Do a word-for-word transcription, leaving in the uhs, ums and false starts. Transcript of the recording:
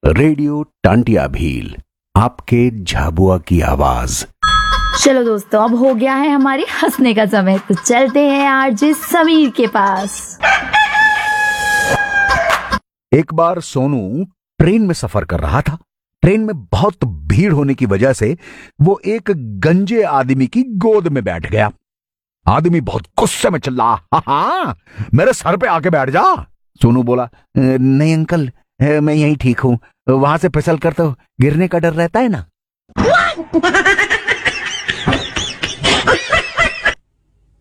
Radio Tantia Bhil, आपके झाबुआ की आवाज। चलो दोस्तों, अब हो गया है हमारे हंसने का समय, तो चलते हैं आरजे समीर के पास। एक बार सोनू ट्रेन में सफर कर रहा था। ट्रेन में बहुत भीड़ होने की वजह से वो एक गंजे आदमी की गोद में बैठ गया। आदमी बहुत गुस्से में चिल्ला, हाँ हाँ मेरे सर पे आके बैठ जा। सोनू बोला, नहीं अंकल, मैं यहीं ठीक हूं, वहां से फिसल कर तो गिरने का डर रहता है ना।